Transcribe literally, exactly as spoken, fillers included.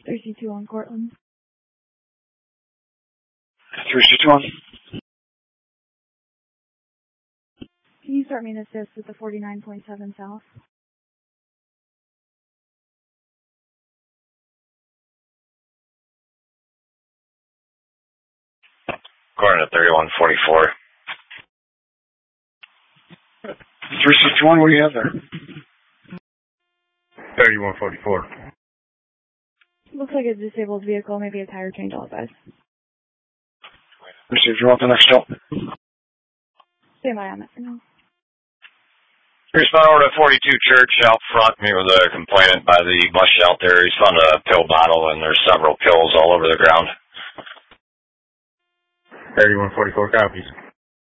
three C two on Cortland. three C two on. Can you start me an assist at the forty-nine point seven south? According to thirty-one forty-four. three C two on, what do you have there? thirty-one forty-four. Looks like a disabled vehicle, maybe a tire change outside. Received, you want the next help? Stay by on it for now. Respond over to forty-two Church out front. Meet with a complainant by the bus shelter. He's found a pill bottle and there's several pills all over the ground. thirty-one forty-four copies.